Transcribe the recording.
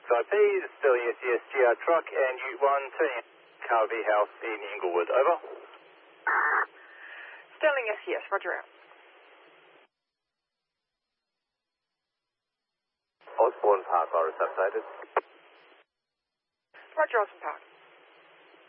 IP, Sterling SES GR truck and U1 turning Carvey House in Inglewood. Over. Sterling SES, roger out. Osborne Park, Iris updated. Roger, Osborne Park.